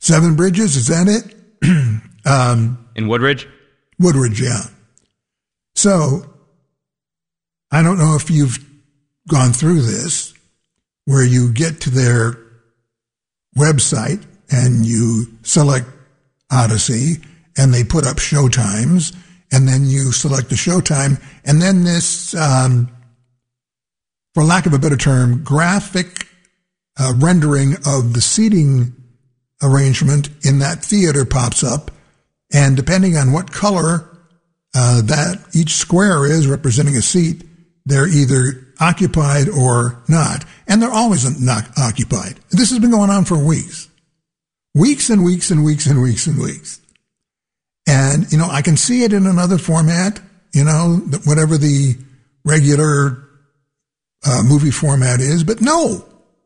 Seven Bridges, is that it? In Woodridge? Woodridge, yeah. So, I don't know if you've gone through this, where you get to their website and you select Odyssey, and they put up showtimes, and then you select the showtime, and then this, for lack of a better term, graphic rendering of the seating arrangement in that theater pops up, and depending on what color that each square is representing a seat, they're either occupied or not, and they're always not occupied. This has been going on for weeks. Weeks and weeks and weeks and weeks and weeks. And, I can see it in another format, whatever the regular movie format is, but no.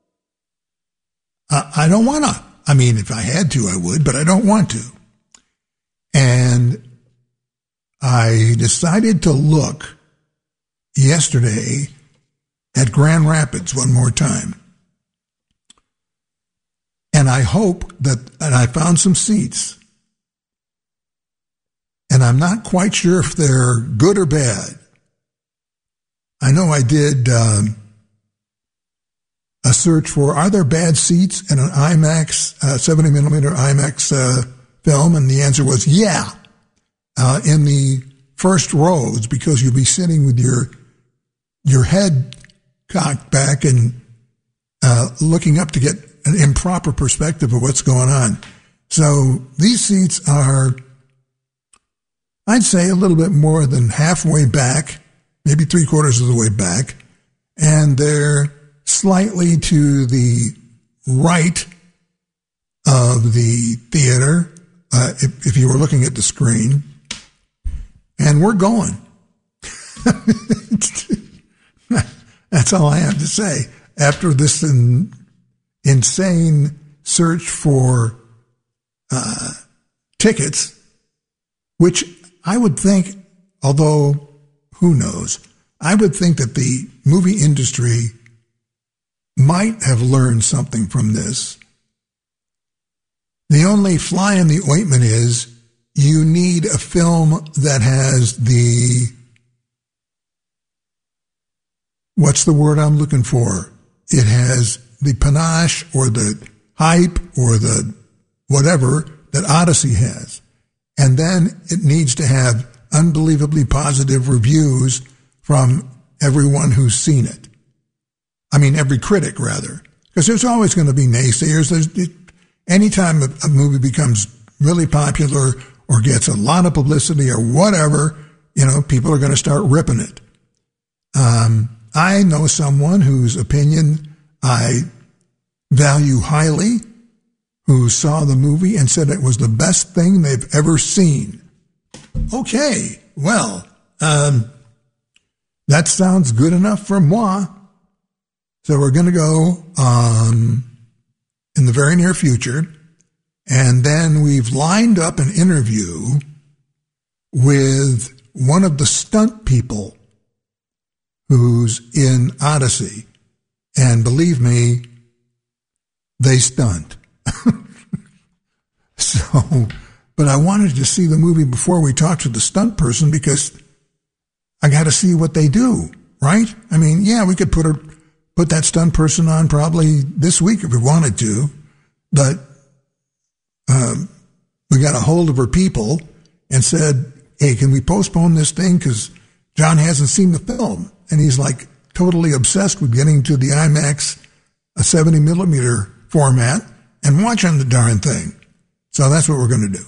I don't want to. I mean, if I had to, I would, but I don't want to. And I decided to look yesterday at Grand Rapids one more time. And I hope and I found some seats. And I'm not quite sure if they're good or bad. I know I did a search for, are there bad seats in an IMAX, 70 millimeter IMAX film? And the answer was yeah, in the first rows, because you'll be sitting with your head cocked back and looking up to get an improper perspective of what's going on. So these seats are, I'd say, a little bit more than halfway back, maybe 3/4 of the way back, and they're slightly to the right of the theater, if you were looking at the screen. And we're going. That's all I have to say. After this insane search for tickets, which I would think, although who knows, I would think that the movie industry might have learned something from this. The only fly in the ointment is you need a film that has what's the word I'm looking for? It has the panache or the hype or the whatever that Odyssey has. And then it needs to have unbelievably positive reviews from everyone who's seen it. I mean, every critic, rather. Because there's always going to be naysayers. Anytime a movie becomes really popular or gets a lot of publicity or whatever, people are going to start ripping it. I know someone whose opinion I value highly, who saw the movie and said it was the best thing they've ever seen. Okay, well, that sounds good enough for moi. So we're going to go in the very near future, and then we've lined up an interview with one of the stunt people who's in Odyssey. And believe me, they stunt. But I wanted to see the movie before we talked to the stunt person because I got to see what they do, right? I mean, yeah, we could put that stunt person on probably this week if we wanted to, but we got a hold of her people and said, hey, can we postpone this thing because John hasn't seen the film? And he's like totally obsessed with getting to the IMAX, a 70 millimeter format, and watching the darn thing. So that's what we're going to do.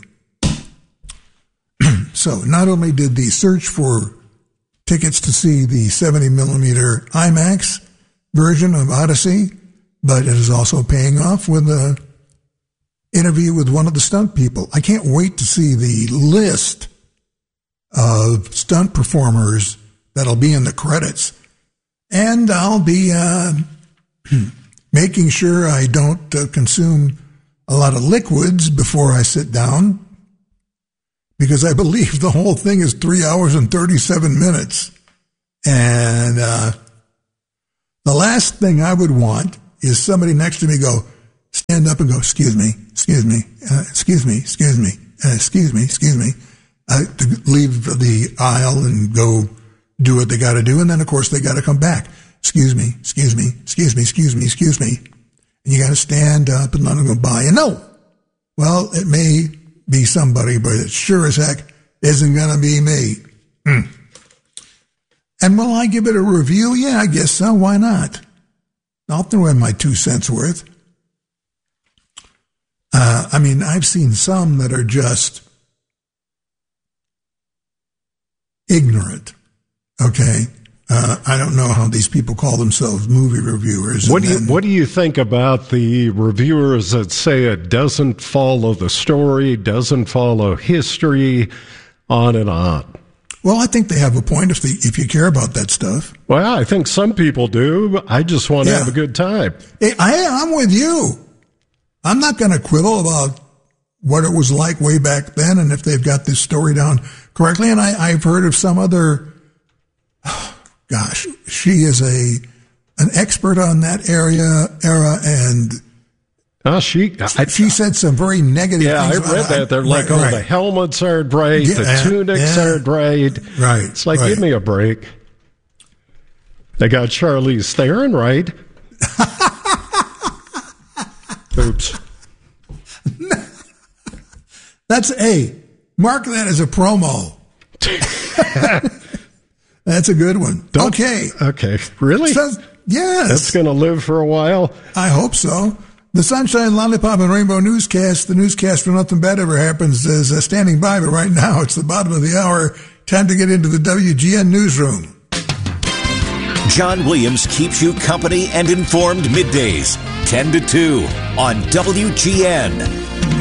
So not only did the search for tickets to see the 70 millimeter IMAX version of Odyssey, but it is also paying off with an interview with one of the stunt people. I can't wait to see the list of stunt performers that'll be in the credits. And I'll be making sure I don't consume a lot of liquids before I sit down, because I believe the whole thing is 3 hours and 37 minutes. And the last thing I would want is somebody next to me go, stand up and go, excuse me, to leave the aisle and go do what they got to do. And then, of course, they got to come back. Excuse me. And you got to stand up and let them go by. And no, well, it may be somebody, but it sure as heck isn't going to be me. And will I give it a review? Yeah, I guess so. Why not? I'll throw in my 2 cents worth. I've seen some that are just ignorant. Okay. I don't know how these people call themselves movie reviewers. What do you think about the reviewers that say it doesn't follow the story, doesn't follow history, on and on? Well, I think they have a point if you care about that stuff. Well, I think some people do. I just want to have a good time. I'm with you. I'm not going to quibble about what it was like way back then and if they've got this story down correctly. And I've heard of some other, she is an expert on that era, and she said some very negative things. I read that. They're like, the helmets aren't right, the tunics aren't right. Right. It's like, give me a break. They got Charlize Theron right. Oops. Mark that as a promo. That's a good one. Okay. Really? Yes. That's going to live for a while? I hope so. The Sunshine, Lollipop, and Rainbow newscast, the newscast where nothing bad ever happens, is standing by. But right now, it's the bottom of the hour. Time to get into the WGN newsroom. John Williams keeps you company and informed middays, 10 to 2 on WGN.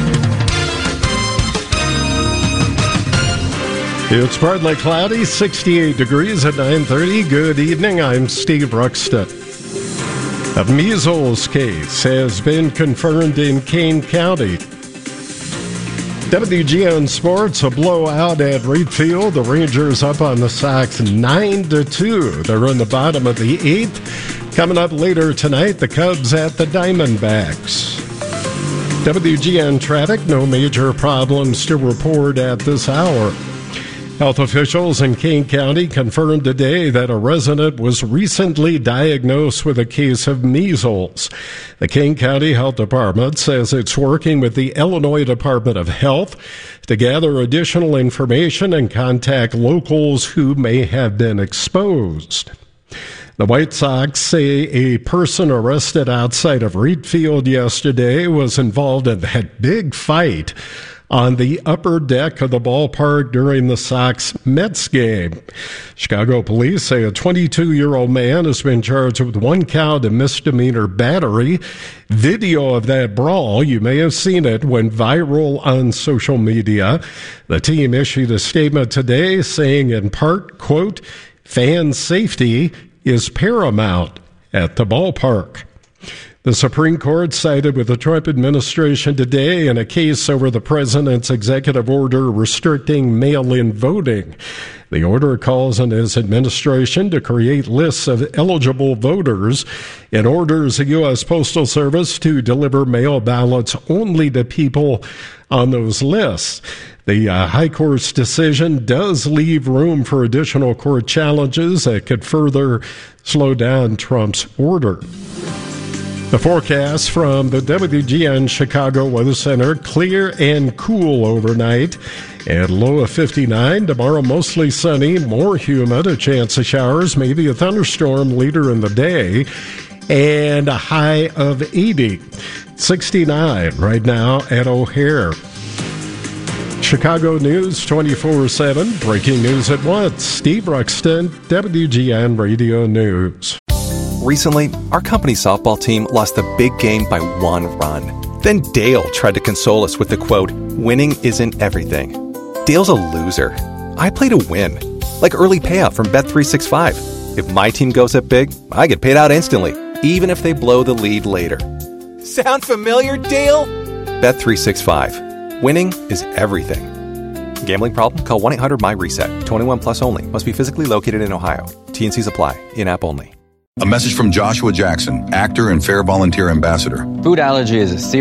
It's partly cloudy, 68 degrees at 9:30. Good evening, I'm Steve Ruxton. A measles case has been confirmed in Kane County. WGN Sports, a blowout at Reed Field. The Rangers up on the Sox 9-2. They're in the bottom of the 8th. Coming up later tonight, the Cubs at the Diamondbacks. WGN traffic, no major problems to report at this hour. Health officials in Kane County confirmed today that a resident was recently diagnosed with a case of measles. The Kane County Health Department says it's working with the Illinois Department of Health to gather additional information and contact locals who may have been exposed. The White Sox say a person arrested outside of Reed Field yesterday was involved in that big fight on the upper deck of the ballpark during the Sox-Mets game. Chicago police say a 22-year-old man has been charged with 1 count of misdemeanor battery. Video of that brawl, you may have seen it, went viral on social media. The team issued a statement today saying in part, quote, fan safety is paramount at the ballpark. The Supreme Court sided with the Trump administration today in a case over the president's executive order restricting mail-in voting. The order calls on his administration to create lists of eligible voters and orders the U.S. Postal Service to deliver mail ballots only to people on those lists. The High Court's decision does leave room for additional court challenges that could further slow down Trump's order. The forecast from the WGN Chicago Weather Center, clear and cool overnight and low of 59. Tomorrow mostly sunny, more humid, a chance of showers, maybe a thunderstorm later in the day, and a high of 80. 69 right now at O'Hare. Chicago News 24/7, breaking news at once. Steve Ruxton, WGN Radio News. Recently, our company softball team lost the big game by 1 run. Then Dale tried to console us with the quote, winning isn't everything. Dale's a loser. I play to win. Like early payout from Bet365. If my team goes up big, I get paid out instantly, even if they blow the lead later. Sound familiar, Dale? Bet365. Winning is everything. Gambling problem? Call 1-800-MY-RESET. 21 plus only. Must be physically located in Ohio. T&Cs apply. In-app only. A message from Joshua Jackson, actor and Fair Volunteer Ambassador. Food allergy is a serious